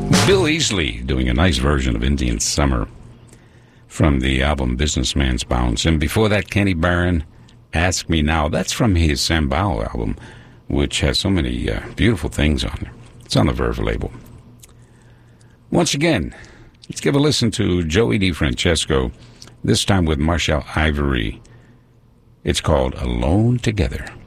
Bill Easley doing a nice version of Indian Summer from the album Businessman's Bounce. And before that, Kenny Barron, Ask Me Now. That's from his Sambal album, which has so many beautiful things on it. It's on the Verve label. Once again, let's give a listen to Joey DeFrancesco, this time with Marshall Ivory. It's called Alone Together.